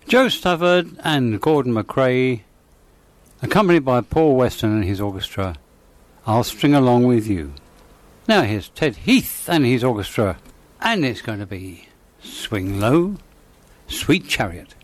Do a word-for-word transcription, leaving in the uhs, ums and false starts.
Joe Stafford and Gordon McRae, accompanied by Paul Weston and his orchestra, I'll String Along With You. Now here's Ted Heath and his orchestra, and it's going to be Swing Low, Sweet Chariot.